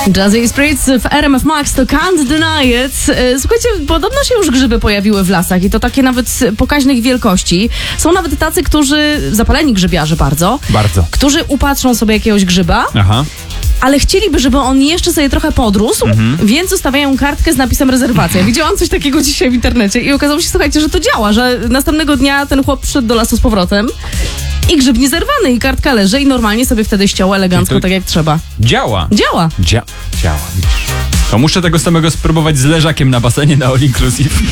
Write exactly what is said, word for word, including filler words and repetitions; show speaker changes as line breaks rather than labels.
Jazzy Spirits w R M F Max to Can't Deny It. Słuchajcie, podobno się już grzyby pojawiły w lasach i to takie nawet pokaźnych wielkości. Są nawet tacy, którzy, zapaleni grzybiarze bardzo,
Bardzo.
którzy upatrzą sobie jakiegoś grzyba,
Aha.
ale chcieliby, żeby on jeszcze sobie trochę podrósł,
Mhm.
więc zostawiają kartkę z napisem rezerwacja. Widziałam coś takiego dzisiaj w internecie i okazało się, słuchajcie, że to działa, że następnego dnia ten chłop przyszedł do lasu z powrotem i grzyb niezerwany i kartka leży i normalnie sobie wtedy ściął elegancko,
to-
tak jak trzeba.
Działa.
Działa.
Dzia- działa, widzisz. To muszę tego samego spróbować z leżakiem na basenie na All Inclusive.